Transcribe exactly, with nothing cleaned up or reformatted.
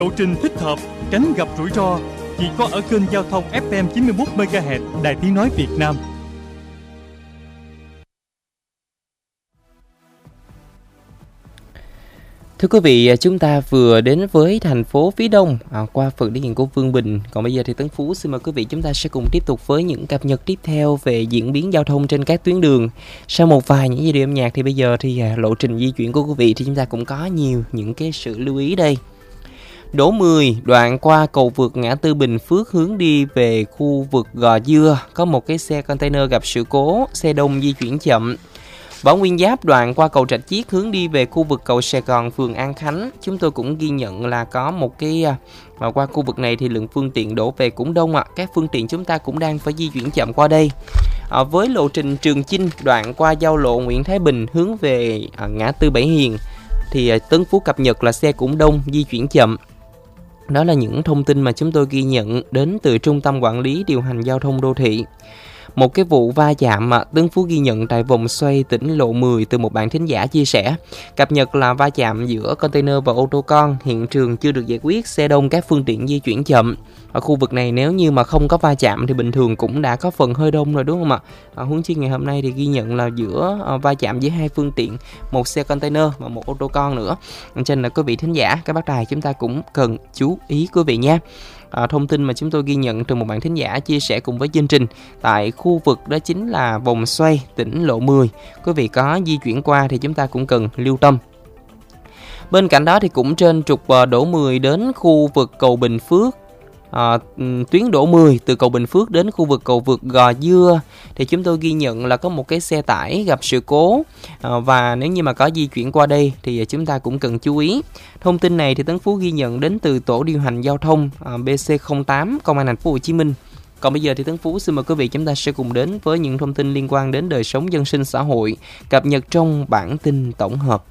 Lộ trình thích hợp, tránh gặp rủi ro, chỉ có ở kênh giao thông ép em chín mươi mốt mê ga héc Đài Tiếng nói Việt Nam. Thưa quý vị, chúng ta vừa đến với thành phố phía Đông à, qua phần thể hiện của Vương Bình. Còn bây giờ thì Tấn Phú xin mời quý vị chúng ta sẽ cùng tiếp tục với những cập nhật tiếp theo về diễn biến giao thông trên các tuyến đường. Sau một vài những giai điệu âm nhạc thì bây giờ thì à, lộ trình di chuyển của quý vị thì chúng ta cũng có nhiều những cái sự lưu ý đây. Đỗ mười, đoạn qua cầu vượt ngã tư Bình Phước hướng đi về khu vực Gò Dưa, có một cái xe container gặp sự cố, xe đông di chuyển chậm. Võ Nguyên Giáp, đoạn qua cầu Rạch Chiếc hướng đi về khu vực cầu Sài Gòn, phường An Khánh, chúng tôi cũng ghi nhận là có một cái mà qua khu vực này thì lượng phương tiện đổ về cũng đông ạ. À. Các phương tiện chúng ta cũng đang phải di chuyển chậm qua đây. À, với lộ trình Trường Chinh, đoạn qua giao lộ Nguyễn Thái Bình hướng về à, ngã tư Bảy Hiền thì à, Tấn Phú cập nhật là xe cũng đông, di chuyển chậm. Đó là những thông tin mà chúng tôi ghi nhận đến từ Trung tâm Quản lý Điều hành Giao thông Đô thị. Một cái vụ va chạm mà Tấn Phú ghi nhận tại vòng xoay tỉnh lộ mười từ một bạn thính giả chia sẻ. Cập nhật là va chạm giữa container và ô tô con, hiện trường chưa được giải quyết, xe đông các phương tiện di chuyển chậm. Ở khu vực này nếu như mà không có va chạm thì bình thường cũng đã có phần hơi đông rồi đúng không ạ? À, huống chi ngày hôm nay thì ghi nhận là giữa uh, va chạm giữa hai phương tiện, một xe container và một ô tô con nữa. Cho nên là quý vị thính giả, các bác đài chúng ta cũng cần chú ý quý vị nha. À, thông tin mà chúng tôi ghi nhận từ một bạn thính giả chia sẻ cùng với chương trình tại khu vực đó chính là vòng xoay tỉnh lộ mười. Quý vị có di chuyển qua thì chúng ta cũng cần lưu tâm. Bên cạnh đó thì cũng trên trục Đỗ mười đến khu vực cầu Bình Phước, à, tuyến Đỗ mười từ cầu Bình Phước đến khu vực cầu vượt Gò Dưa thì chúng tôi ghi nhận là có một cái xe tải gặp sự cố, à, và nếu như mà có di chuyển qua đây thì chúng ta cũng cần chú ý. Thông tin này thì Tấn Phú ghi nhận đến từ tổ điều hành giao thông à, bê xê không tám Công an thành phố Hồ Chí Minh. Còn bây giờ thì Tấn Phú xin mời quý vị chúng ta sẽ cùng đến với những thông tin liên quan đến đời sống dân sinh xã hội cập nhật trong bản tin tổng hợp.